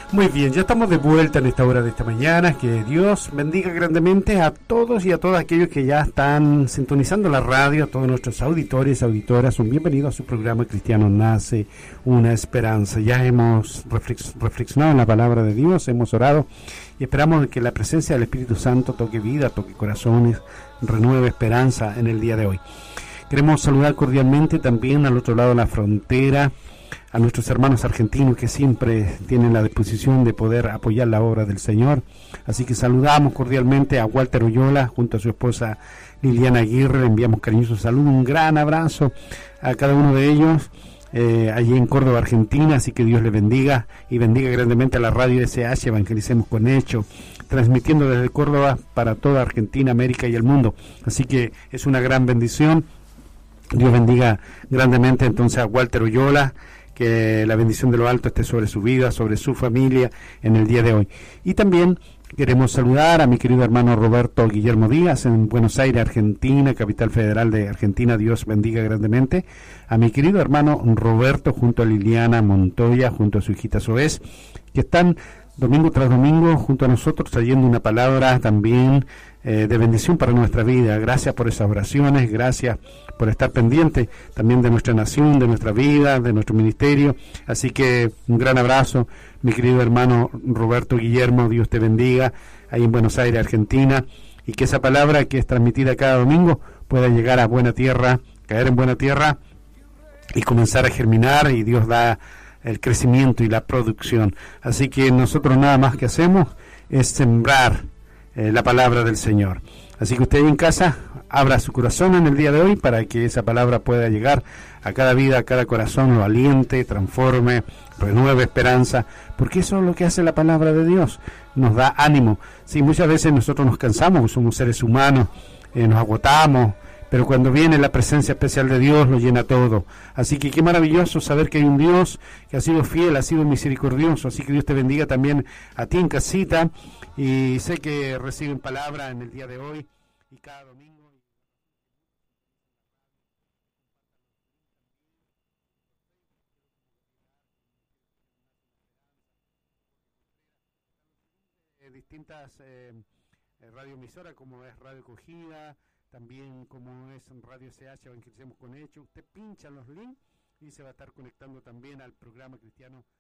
Muy bien, ya estamos de vuelta en esta hora de esta mañana. Que Dios bendiga grandemente a todos y a todos aquellos que ya están sintonizando la radio, a todos nuestros auditores y auditoras. Son bienvenidos a su programa Cristiano Nace una Esperanza. Ya hemos reflexionado en la palabra de Dios, hemos orado y esperamos que la presencia del Espíritu Santo toque vida, toque corazones, renueve esperanza en el día de hoy. Queremos saludar cordialmente también al otro lado de la frontera a nuestros hermanos argentinos que siempre tienen la disposición de poder apoyar la obra del Señor. Así que saludamos cordialmente a Walter Oyola junto a su esposa Liliana Aguirre. Le enviamos cariñoso saludo, un gran abrazo a cada uno de ellos allí en Córdoba, Argentina. Así que Dios les bendiga y bendiga grandemente a la radio SH Evangelicemos con Hecho, transmitiendo desde Córdoba para toda Argentina, América y el mundo. Así que es una gran bendición. Dios bendiga grandemente entonces a Walter Oyola, que la bendición de lo alto esté sobre su vida, sobre su familia en el día de hoy. Y también queremos saludar a mi querido hermano Roberto Guillermo Díaz en Buenos Aires, Argentina, capital federal de Argentina. Dios bendiga grandemente a mi querido hermano Roberto junto a Liliana Montoya, junto a su hijita Soez, que están domingo tras domingo junto a nosotros trayendo una palabra también de bendición para nuestra vida. Gracias por esas oraciones, gracias por estar pendiente también de nuestra nación, de nuestra vida, de nuestro ministerio. Así que un gran abrazo, mi querido hermano Roberto Guillermo. Dios te bendiga ahí en Buenos Aires, Argentina, y que esa palabra que es transmitida cada domingo pueda llegar a buena tierra, caer en buena tierra y comenzar a germinar, y Dios da el crecimiento y la producción. Así que nosotros nada más que hacemos es sembrar la palabra del Señor. Así que usted en casa abra su corazón en el día de hoy para que esa palabra pueda llegar a cada vida, a cada corazón, lo aliente, transforme, renueve esperanza, porque eso es lo que hace la palabra de Dios, nos da ánimo. Sí, muchas veces nosotros nos cansamos, somos seres humanos, nos agotamos, pero cuando viene la presencia especial de Dios lo llena todo. Así que qué maravilloso saber que hay un Dios que ha sido fiel, ha sido misericordioso. Así que Dios te bendiga también a ti en casita, y sé que reciben palabra en el día de hoy y cada domingo. Distintas radioemisoras como es Radio Cogida, también como es Radio SH Evangelicemos con Hecho. Usted pincha los links y se va a estar conectando también al programa Cristiano